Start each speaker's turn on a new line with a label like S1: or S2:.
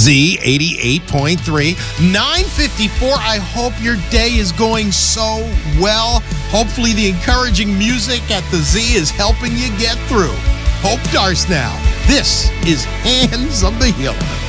S1: Z 88.3, 9:54. I hope your day is going so well. Hopefully the encouraging music at the Z is helping you get through. Hope Darst now. This is Hands of the Healer.